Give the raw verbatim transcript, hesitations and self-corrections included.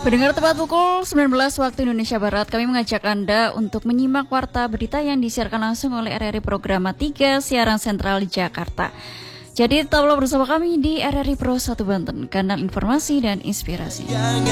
Pendengar, tepat pukul sembilan belas waktu Indonesia Barat, kami mengajak Anda untuk menyimak warta berita yang disiarkan langsung oleh R R I Programa tiga Siaran Sentral Jakarta. Jadi tetaplah bersama kami di R R I Pro satu Banten, kanal informasi dan inspirasi.